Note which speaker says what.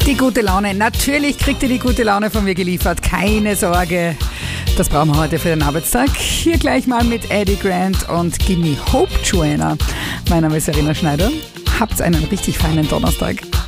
Speaker 1: Die gute Laune. Natürlich kriegt ihr die gute Laune von mir geliefert. Keine Sorge. Das brauchen wir heute für den Arbeitstag. Hier gleich mal mit Eddie Grant und Gimme Hope, Joanna. Mein Name ist Verena Schneider. Habt einen richtig feinen Donnerstag.